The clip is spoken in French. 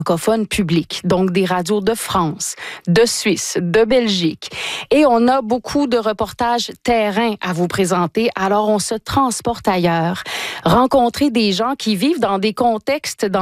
francophones publics, donc des radios de France, de Suisse, de Belgique. Et on a beaucoup de reportages terrain à vous présenter, alors on se transporte ailleurs, rencontrer des gens qui vivent dans des contextes,